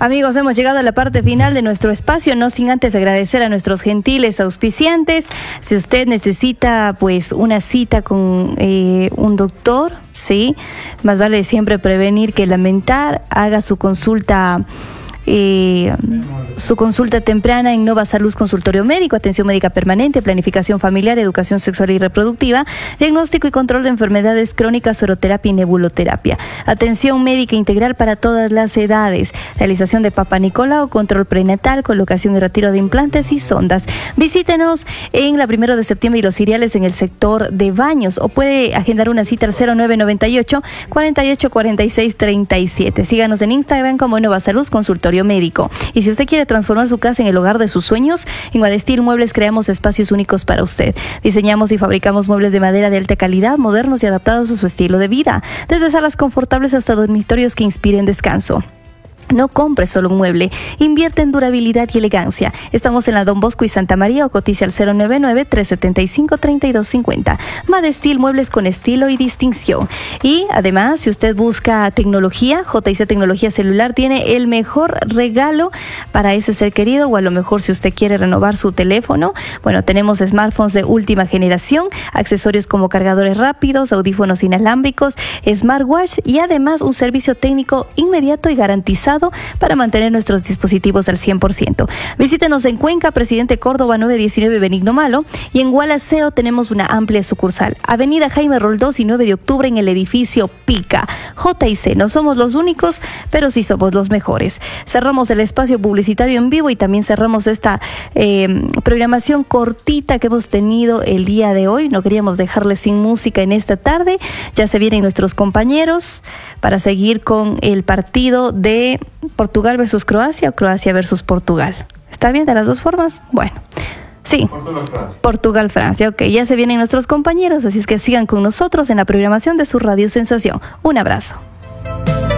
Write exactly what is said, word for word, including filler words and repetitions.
Amigos, hemos llegado a la parte final de nuestro espacio, no sin antes agradecer a nuestros gentiles auspiciantes. Si usted necesita pues una cita con eh, un doctor, sí, más vale siempre prevenir que lamentar. Haga su consulta Eh, su consulta temprana en Nova Salud Consultorio Médico, atención médica permanente, planificación familiar, educación sexual y reproductiva, diagnóstico y control de enfermedades crónicas, oroterapia y nebuloterapia, atención médica integral para todas las edades, realización de Papa Nicolau, control prenatal, colocación y retiro de implantes y sondas. Visítenos en la primero de septiembre y Los Ciriales en el sector de Baños, o puede agendar una cita al cero nueve noventa y ocho, cuarenta y ocho, cuarenta y seis, treinta y siete. Síganos en Instagram como Nova Salud Consultorio Médico. Y si usted quiere transformar su casa en el hogar de sus sueños, en Guadestil Muebles creamos espacios únicos para usted. Diseñamos y fabricamos muebles de madera de alta calidad, modernos y adaptados a su estilo de vida, desde salas confortables hasta dormitorios que inspiren descanso. No compre solo un mueble, invierte en durabilidad y elegancia. Estamos en la Don Bosco y Santa María, o cotiza al cero nueve nueve, tres setenta y cinco, treinta y dos cincuenta. Madestil, muebles con estilo y distinción. Y además, si usted busca tecnología, J y C Tecnología Celular tiene el mejor regalo para ese ser querido, o a lo mejor si usted quiere renovar su teléfono. Bueno, tenemos smartphones de última generación, accesorios como cargadores rápidos, audífonos inalámbricos, smartwatch y además un servicio técnico inmediato y garantizado para mantener nuestros dispositivos al cien por ciento. Visítenos en Cuenca, Presidente Córdoba nueve diecinueve Benigno Malo, y en Gualaceo tenemos una amplia sucursal. Avenida Jaime Roldós y nueve de octubre en el edificio Pica. J y C, no somos los únicos, pero sí somos los mejores. Cerramos el espacio publicitario en vivo y también cerramos esta eh, programación cortita que hemos tenido el día de hoy. No queríamos dejarles sin música en esta tarde. Ya se vienen nuestros compañeros para seguir con el partido de Portugal versus Croacia o Croacia versus Portugal. ¿Está bien de las dos formas? Bueno, sí. Portugal-Francia. Portugal-Francia, ok. Ya se vienen nuestros compañeros, así es que sigan con nosotros en la programación de su Radio Sensación. Un abrazo.